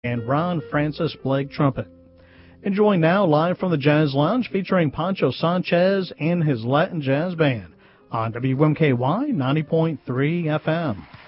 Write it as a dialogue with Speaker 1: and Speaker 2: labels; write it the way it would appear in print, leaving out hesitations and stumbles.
Speaker 1: and Ron Francis Blake trumpet. Enjoying now live from the Jazz Lounge featuring Pancho Sanchez and his Latin Jazz Band on WMKY 90.3 FM.